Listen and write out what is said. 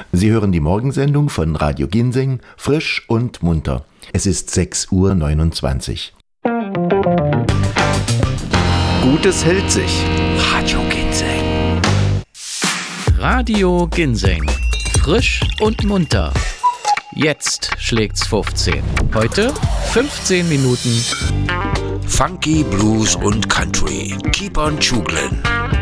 Sie hören die Morgensendung von Radio Ginseng, frisch und munter. Es ist 6:29 Uhr. Gutes hält sich. Radio Ginseng. Radio Ginseng. Frisch und munter. Jetzt schlägt's 15. Heute 15 Minuten Funky, Blues und Country. Keep on Chuglin.